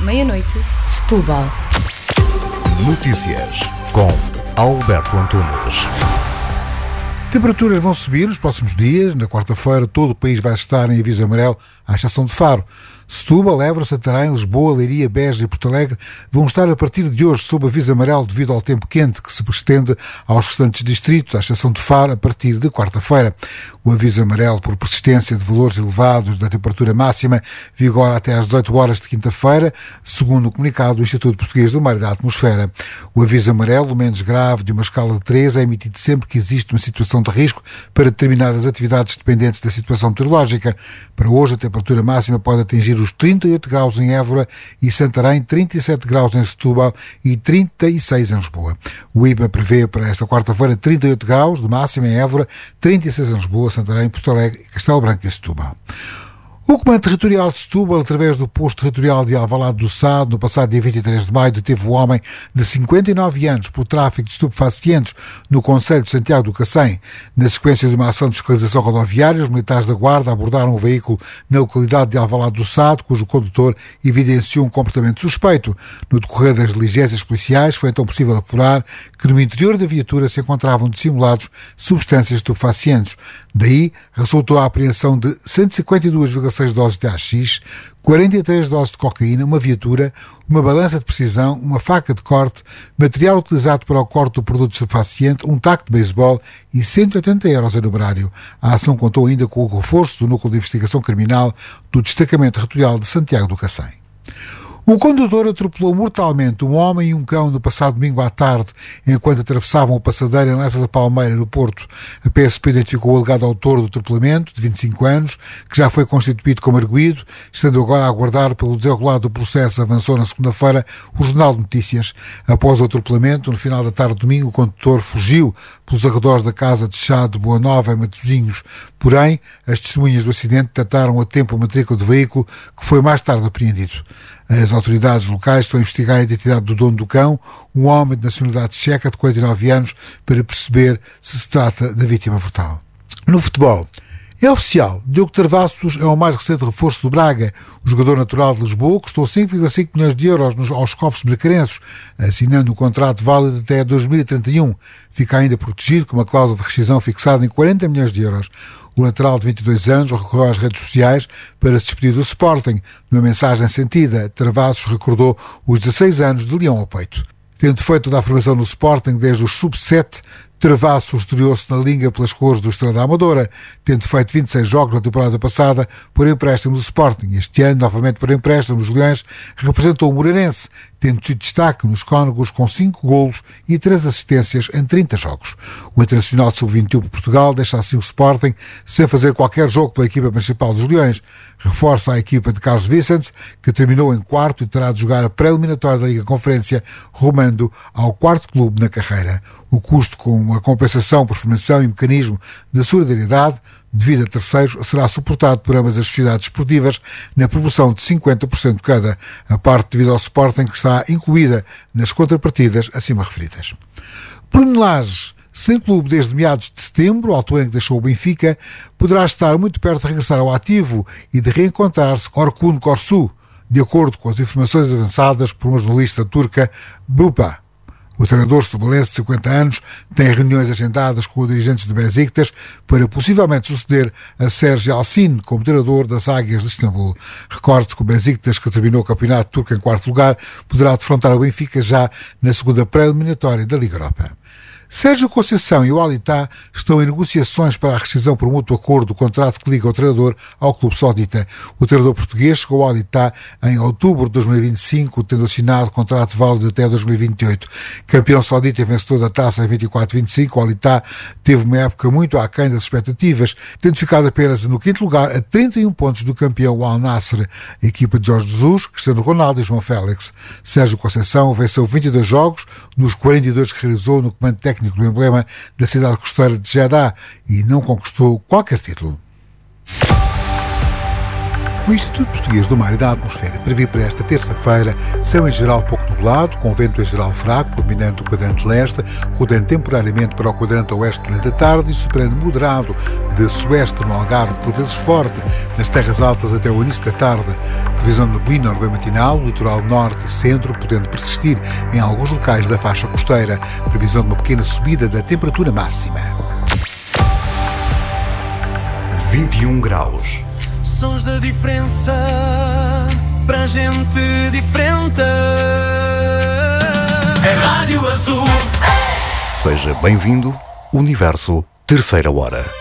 meia-noite, Setúbal. Notícias com Alberto Antunes. Temperaturas vão subir nos próximos dias. Na quarta-feira todo o país vai estar em aviso amarelo, à exceção de Faro. Setúbal, Évora, Santarém, Lisboa, Leiria, Beja e Porto Alegre vão estar a partir de hoje sob aviso amarelo devido ao tempo quente que se estende aos restantes distritos, à exceção de Faro, a partir de quarta-feira. O aviso amarelo por persistência de valores elevados da temperatura máxima vigora até às 18 horas de quinta-feira, segundo o comunicado do Instituto Português do Mar e da Atmosfera. O aviso amarelo, o menos grave de uma escala de 3, é emitido sempre que existe uma situação de risco para determinadas atividades dependentes da situação meteorológica. Para hoje, a temperatura máxima pode atingir os 38 graus em Évora e Santarém, 37 graus em Setúbal e 36 em Lisboa. O IBA prevê para esta quarta-feira 38 graus de máxima em Évora, 36 em Lisboa, Santarém, Porto Alegre, Castelo Branco e Setúbal. O Comando Territorial de Setúbal, através do Posto Territorial de Alvalade do Sado, no passado dia 23 de maio, deteve um homem de 59 anos por tráfico de estupefacientes no concelho de Santiago do Cacém. Na sequência de uma ação de fiscalização rodoviária, os militares da Guarda abordaram um veículo na localidade de Alvalade do Sado, cujo condutor evidenciou um comportamento suspeito. No decorrer das diligências policiais, foi então possível apurar que no interior da viatura se encontravam dissimulados substâncias estupefacientes. Daí, resultou a apreensão de 152,6 doses de AX, 43 doses de cocaína, uma viatura, uma balança de precisão, uma faca de corte, material utilizado para o corte do produto estupefaciente, um taco de beisebol e 180 euros em numerário. A ação contou ainda com o reforço do Núcleo de Investigação Criminal do Destacamento Territorial de Santiago do Cacém. Um condutor atropelou mortalmente um homem e um cão no passado domingo à tarde, enquanto atravessavam o passadeiro em Lessa da Palmeira, no Porto. A PSP identificou o alegado autor do atropelamento, de 25 anos, que já foi constituído como arguido, estando agora a aguardar pelo desenrolar do processo. Avançou na segunda-feira o Jornal de Notícias. Após o atropelamento, no final da tarde de domingo, o condutor fugiu pelos arredores da casa de Chá de Boa Nova, em Matosinhos. Porém, as testemunhas do acidente dataram a tempo a matrícula do veículo, que foi mais tarde apreendido. As autoridades locais estão a investigar a identidade do dono do cão, um homem de nacionalidade checa de 49 anos, para perceber se trata da vítima mortal. No futebol, é oficial, Diogo Travassos é o mais recente reforço do Braga. O jogador natural de Lisboa custou 5,5 milhões de euros aos cofres bracarenses, assinando um contrato válido até 2031. Fica ainda protegido com uma cláusula de rescisão fixada em 40 milhões de euros. O lateral de 22 anos recorreu às redes sociais para se despedir do Sporting. Numa mensagem sentida, Travassos recordou os 16 anos de leão ao peito. Tendo feito toda a formação no Sporting desde os sub-7, Travassos estreou-se na Liga pelas cores do Estrela da Amadora, tendo feito 26 jogos na temporada passada por empréstimo do Sporting. Este ano, novamente por empréstimo dos Leões, representou o Moreirense, tendo sido destaque nos cônegos com 5 golos e 3 assistências em 30 jogos. O internacional de sub-21 por Portugal deixa assim o Sporting sem fazer qualquer jogo pela equipa principal dos Leões. Reforça a equipa de Carlos Vicente, que terminou em quarto e terá de jogar a pré-eliminatória da Liga Conferência, rumando ao quarto clube na carreira. O custo com a compensação por formação e mecanismo de solidariedade devido a terceiros será suportado por ambas as sociedades esportivas na proporção de 50% cada, a parte devido ao Sporting que está incluída nas contrapartidas acima referidas. Bruno Lage, sem clube desde meados de setembro, altura em que deixou o Benfica, poderá estar muito perto de regressar ao ativo e de reencontrar-se com Orkun Korsu, de acordo com as informações avançadas por uma jornalista turca, Bupa. O treinador setubalense de 50 anos tem reuniões agendadas com os dirigentes do Besiktas para possivelmente suceder a Sérgio Alcin como treinador das Águias de Istambul. Recorde-se que o Besiktas, que terminou o campeonato turco em quarto lugar, poderá defrontar o Benfica já na segunda pré-eliminatória da Liga Europa. Sérgio Conceição e o Al-Ittihad estão em negociações para a rescisão por mútuo acordo do contrato que liga o treinador ao clube saudita. O treinador português chegou ao Al-Ittihad em outubro de 2025, tendo assinado contrato válido até 2028. Campeão saudita e vencedor da taça em 24-25, o Al-Ittihad teve uma época muito aquém das expectativas, tendo ficado apenas no quinto lugar a 31 pontos do campeão Al-Nassr, a equipa de Jorge Jesus, Cristiano Ronaldo e João Félix. Sérgio Conceição venceu 22 jogos, nos 42 que realizou no comando técnico do emblema da cidade costeira de Jeddah, e não conquistou qualquer título. O Instituto Português do Mar e da Atmosfera prevê para esta terça-feira céu em geral pouco nublado. nublado, com vento em geral fraco, predominante o quadrante leste, rodando temporariamente para o quadrante oeste durante a tarde e soprano moderado de sueste no Algarve, por vezes forte, nas terras altas até o início da tarde. Previsão de neblina no matinal, litoral norte e centro, podendo persistir em alguns locais da faixa costeira. Previsão de uma pequena subida da temperatura máxima. 21 graus. Sons da diferença para gente diferente. É Rádio Azul. Seja bem-vindo, Universo Terceira Hora.